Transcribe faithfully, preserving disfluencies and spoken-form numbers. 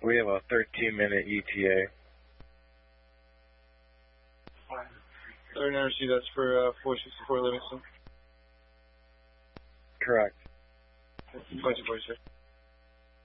We have a thirteen minute E T A. thirty nine receive, that's for uh, four sixty-four Livingston. Correct. twenty-two forty-six.